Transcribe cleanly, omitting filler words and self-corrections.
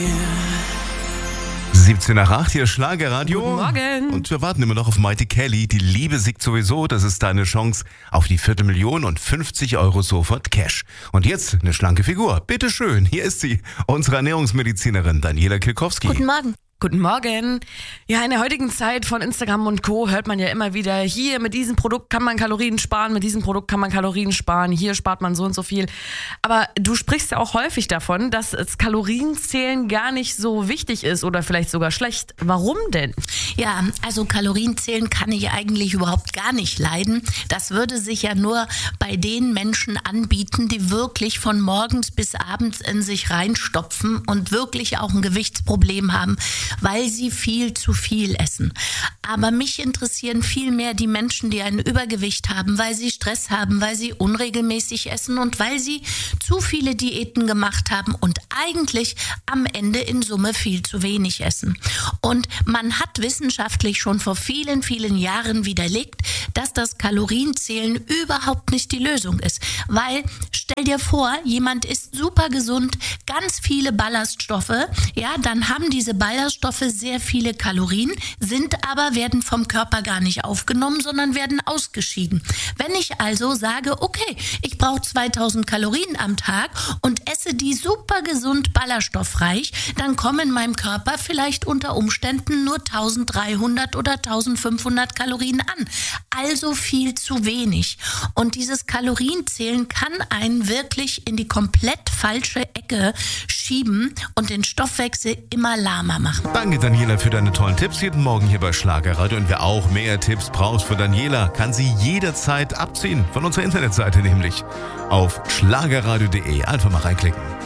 17 nach 8, hier Schlagerradio. Guten Morgen. Und wir warten immer noch auf Mighty Kelly. Die Liebe siegt sowieso. Das ist deine Chance auf die 250.000 und 50 € sofort Cash. Und jetzt eine schlanke Figur. Bitteschön, hier ist sie, unsere Ernährungsmedizinerin Daniela Kilkowski. Guten Morgen. Guten Morgen. Ja, in der heutigen Zeit von Instagram und Co. hört man ja immer wieder, hier mit diesem Produkt kann man Kalorien sparen, mit diesem Produkt kann man Kalorien sparen, hier spart man so und so viel. Aber du sprichst ja auch häufig davon, dass das Kalorienzählen gar nicht so wichtig ist oder vielleicht sogar schlecht. Warum denn? Ja, also Kalorienzählen kann ich eigentlich überhaupt gar nicht leiden. Das würde sich ja nur bei den Menschen anbieten, die wirklich von morgens bis abends in sich reinstopfen und wirklich auch ein Gewichtsproblem haben, weil sie viel zu viel essen. Aber mich interessieren viel mehr die Menschen, die ein Übergewicht haben, weil sie Stress haben, weil sie unregelmäßig essen und weil sie zu viele Diäten gemacht haben und eigentlich am Ende in Summe viel zu wenig essen. Und man hat wissenschaftlich schon vor vielen, vielen Jahren widerlegt, dass das Kalorienzählen überhaupt nicht die Lösung ist. Weil, stell dir vor, jemand isst super gesund, ganz viele Ballaststoffe, ja, dann haben diese Ballaststoffe sehr viele Kalorien, werden vom Körper gar nicht aufgenommen, sondern werden ausgeschieden. Wenn ich also sage, okay, ich brauche 2000 Kalorien am Tag und esse die super gesund ballaststoffreich, dann kommen in meinem Körper vielleicht unter Umständen nur 1300 oder 1500 Kalorien an. Also viel zu wenig. Und dieses Kalorienzählen kann einen wirklich in die komplett falsche Ecke schieben und den Stoffwechsel immer lahmer machen. Danke Daniela für deine tollen Tipps jeden Morgen hier bei Schlagerradio. Und wer auch mehr Tipps braucht für Daniela, kann sie jederzeit abziehen. Von unserer Internetseite nämlich auf schlagerradio.de. Einfach mal reinklicken.